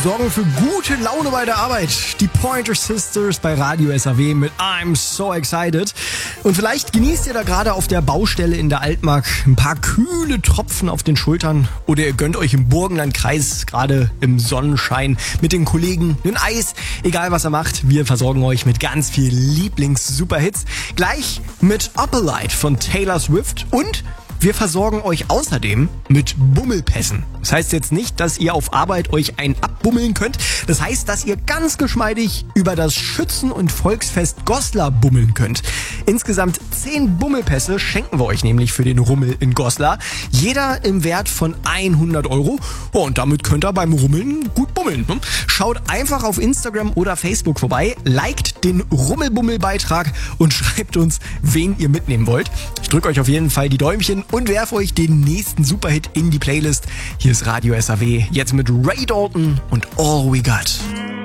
sorgen für gute Laune bei der Arbeit. Die Pointer Sisters bei Radio SAW mit I'm So Excited. Und vielleicht genießt ihr da gerade auf der Baustelle in der Altmark ein paar kühle Tropfen auf den Schultern oder ihr gönnt euch im Burgenlandkreis gerade im Sonnenschein mit den Kollegen ein Eis. Egal was ihr macht, wir versorgen euch mit ganz viel Lieblings-Superhits. Gleich mit Up a Light von Taylor Swift und wir versorgen euch außerdem mit Bummelpässen. Das heißt jetzt nicht, dass ihr auf Arbeit euch einen abbummeln könnt. Das heißt, dass ihr ganz geschmeidig über das Schützen- und Volksfest Goslar bummeln könnt. Insgesamt 10 Bummelpässe schenken wir euch nämlich für den Rummel in Goslar. Jeder im Wert von 100 €. Und damit könnt ihr beim Rummeln gut bummeln. Schaut einfach auf Instagram oder Facebook vorbei, liked den Rummelbummel-Beitrag und schreibt uns, wen ihr mitnehmen wollt. Ich drücke euch auf jeden Fall die Däumchen und werfe euch den nächsten Superhit in die Playlist. Hier ist Radio SAW, jetzt mit Ray Dalton und All We Got.